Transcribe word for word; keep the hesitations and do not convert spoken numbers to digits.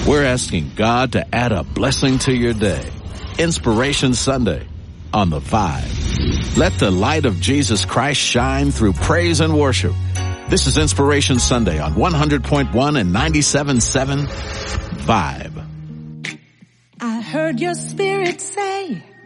We're asking God to add a blessing to your day. Inspiration Sunday on the Vibe. Let the light of Jesus Christ shine through praise and worship. This is Inspiration Sunday on one hundred point one and ninety-seven point seven Vibe. I heard your spirit say